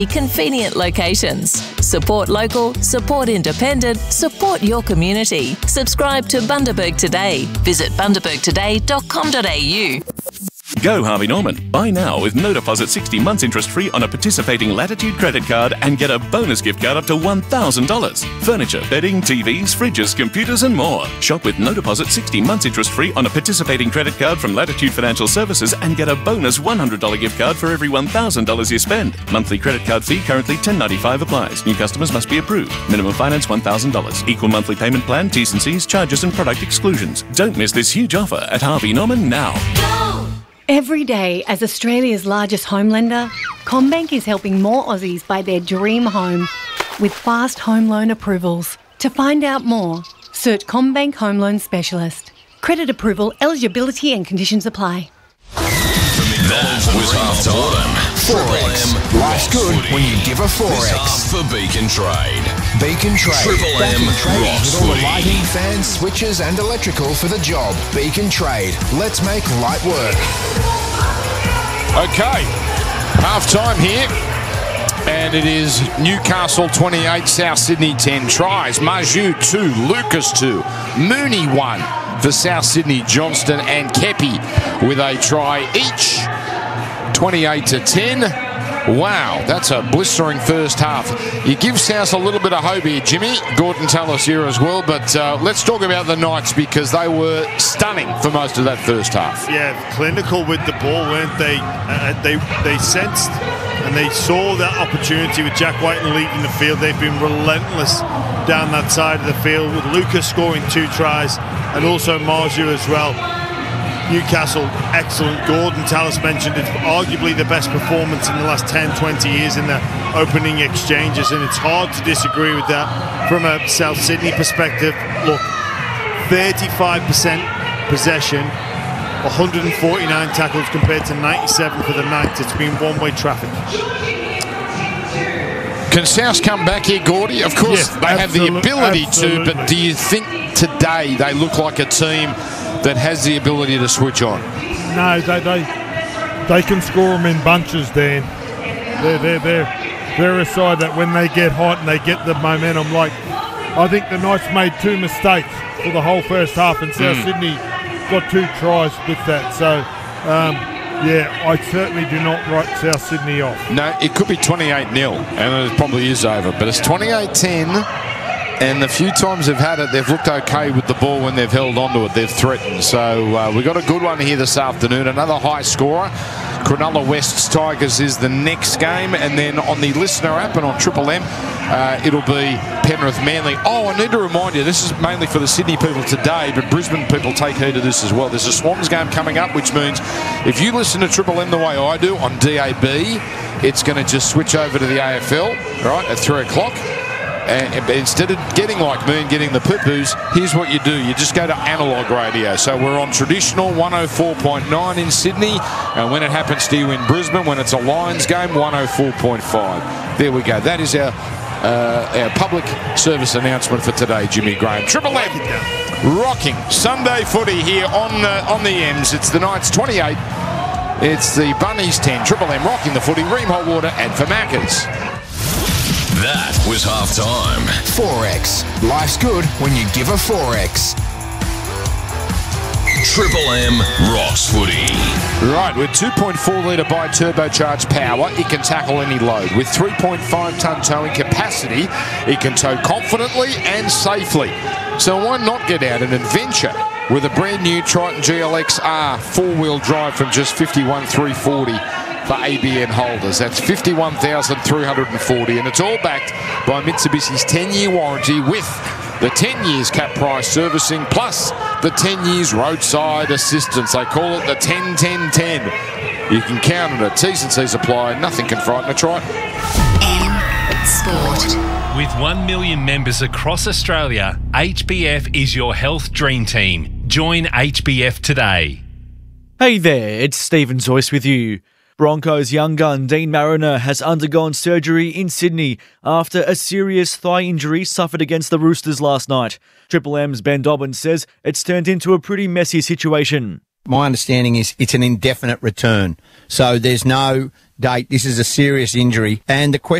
Convenient locations. Support local, support independent, support your community. Subscribe to Bundaberg today. Visit bundabergtoday.com.au. Go Harvey Norman. Buy now with no deposit 60 months interest-free on a participating Latitude credit card and get a bonus gift card up to $1,000. Furniture, bedding, TVs, fridges, computers and more. Shop with no deposit 60 months interest-free on a participating credit card from Latitude Financial Services and get a bonus $100 gift card for every $1,000 you spend. Monthly credit card fee currently $10.95 applies. New customers must be approved. Minimum finance $1,000. Equal monthly payment plan, T's and C's, charges and product exclusions. Don't miss this huge offer at Harvey Norman now. Go! Every day, as Australia's largest home lender, CommBank is helping more Aussies buy their dream home with fast home loan approvals. To find out more, search CommBank Home Loan Specialist. Credit approval, eligibility and conditions apply. That was half time. Forex. Life's good when you give a Forex. This half for Beacon Trade. Beacon Trade. Triple M rocks with all the footy. lighting, fans, switches and electrical for the job. Beacon Trade. Let's make light work. Okay, half time here. And it is Newcastle 28, South Sydney 10 tries. Maju 2, Lucas 2, Mooney 1 for South Sydney, Johnston and Kepi with a try each. 28-10. Wow, that's a blistering first half. You give South a little bit of hope here, Jimmy. Gordon Tallis here as well, but let's talk about the Knights because they were stunning for most of that first half. Yeah, clinical with the ball, weren't they? They sensed and they saw that opportunity with Jack White leading the field. They've been relentless down that side of the field with Lucas scoring 2 tries and also Marju as well. Newcastle, excellent. Gordon Tallis mentioned it's arguably the best performance in the last 10-20 years in the opening exchanges, and it's hard to disagree with that from a South Sydney perspective. Look, 35% possession, 149 tackles compared to 97 for the Knights. It's been one-way traffic. Can South come back here, Gordy? Of course, yes, they have the ability to, but do you think today they look like a team that has the ability to switch on? No, they can score them in bunches, Dan. They're a side that when they get hot and they get the momentum, like I think the Knights made 2 mistakes for the whole first half, and South Sydney got 2 tries with that. So, yeah, I certainly do not write South Sydney off. No, it could be 28-0, and it probably is over, but it's 28-10. And the few times they've had it, they've looked okay with the ball when they've held onto it. They've threatened. So we've got a good one here this afternoon. Another high scorer. Cronulla West's Tigers is the next game. And then on the listener app and on Triple M, it'll be Penrith Manly. Oh, I need to remind you, this is mainly for the Sydney people today, but Brisbane people take heed of this as well. There's a Swans game coming up, which means if you listen to Triple M the way I do on DAB, it's going to just switch over to the AFL, right, at 3 o'clock. And instead of getting like me and getting the poo-poos, here's what you do. You just go to analog radio. So we're on traditional 104.9 in Sydney. And when it happens to you in Brisbane, when it's a Lions game, 104.5. There we go. That is our public service announcement for today, Jimmy Graham. Triple M rocking Sunday footy here on the M's. It's the Knights 28. It's the Bunnies 10. Triple M rocking the footy. Ream Hot Water and for Maccas. That was half time. Forex. Life's good when you give a Forex. Triple M rocks footy. Right, with 2.4 litre bi-turbocharged power, it can tackle any load. With 3.5 tonne towing capacity, it can tow confidently and safely. So why not get out and adventure with a brand new Triton GLX R 4-wheel drive from just $51,340 for ABN holders. That's $51,340, and it's all backed by Mitsubishi's 10-year warranty with the 10 years cap price servicing plus the 10 years roadside assistance. They call it the 10-10-10. You can count on it. T's and C's apply. Nothing can frighten a Triton. M Sport. With 1 million members across Australia, HBF is your health dream team. Join HBF today. Hey there, it's Stephen Zoyce with you. Broncos young gun Dean Mariner has undergone surgery in Sydney after a serious thigh injury suffered against the Roosters last night. Triple M's Ben Dobbins says it's turned into a pretty messy situation. My understanding is it's an indefinite return, so there's no date. This is a serious injury. And the question